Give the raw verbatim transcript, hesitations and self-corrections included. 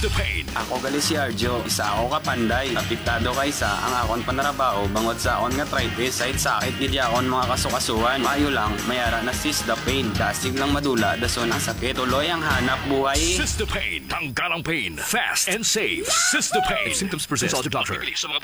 Sister Pain. Ako gali si Arjo, isa ako kapanday. Apektado kaysa ang akon panarabaho bangod sa akon nga arthritis. Side sakit gid akon mga kasukasuan. Maayo lang, mayara na Sister Pain. Dasig lang madula, dason ang sakit. Tuloy ang hanap buhay. Sister Pain. Tanggal ang pain. Fast and safe. Sister Pain. If symptoms persist, consult your doctor. Sa mga